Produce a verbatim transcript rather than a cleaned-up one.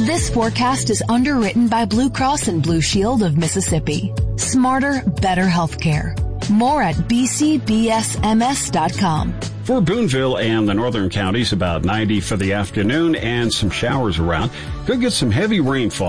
This forecast is underwritten by Blue Cross and Blue Shield of Mississippi. Smarter, better healthcare. More at b c b s m s dot com. For Boonville and the northern counties, about ninety for the afternoon and some showers around. Could get some heavy rainfall